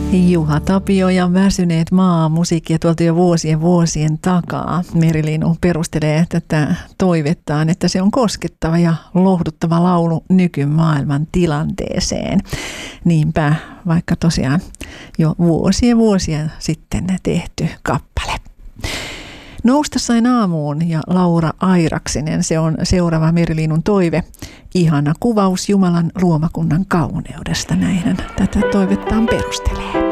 Juha Tapio ja Väsyneet musiikkia tuolta jo vuosien takaa. Meriliinu perustelee tätä toivettaan, että se on koskettava ja lohduttava laulu nykymaailman tilanteeseen. Niinpä, vaikka tosiaan jo vuosia sitten tehty kappale. Nousta sain aamuun ja Laura Airaksinen, se on seuraava Meriliinun toive. Ihana kuvaus Jumalan luomakunnan kauneudesta, näin hän tätä toivettaan perustelee.